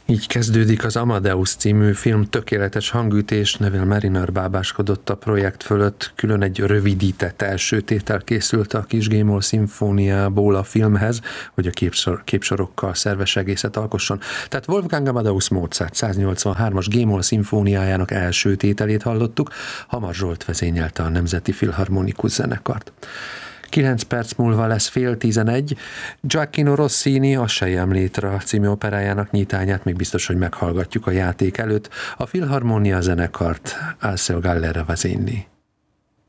Így kezdődik az Amadeus című film, tökéletes hangütés, Neville Mariner bábáskodott a projekt fölött, külön egy rövidített első tétel készült a kis G-moll szimfóniából a filmhez, hogy a képsorokkal szerves egészet alkosson. Tehát Wolfgang Amadeus Mozart 183-as G-moll szimfóniájának első tételét hallottuk, Hamar Zsolt vezényelte a Nemzeti Filharmonikus Zenekart. 9 perc múlva lesz 10:30. Gioacchino Rossini a Sejem létre című operájának nyitányát még biztos, hogy meghallgatjuk a játék előtt. A Filharmonia zenekart Alceo Gallera vezényli.